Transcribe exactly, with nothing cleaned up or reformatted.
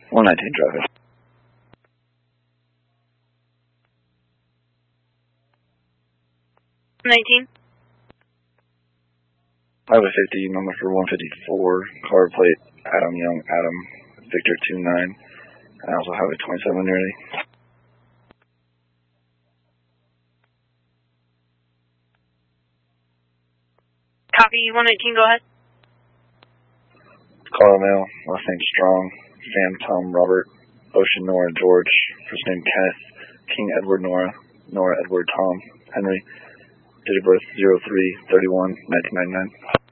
one nineteen traffic. nineteen. Highway fifty, number for one fifty-four, car plate Adam Young, Adam, Victor two nine, and also Highway twenty-seven nearly. Copy, one nineteen, go ahead. Carl Mail, last name Strong, Sam, Tom, Robert, Ocean, Nora, George, first name Kenneth, King, Edward, Nora, Nora, Edward, Tom, Henry, date of birth zero three thirty-one nineteen ninety-nine.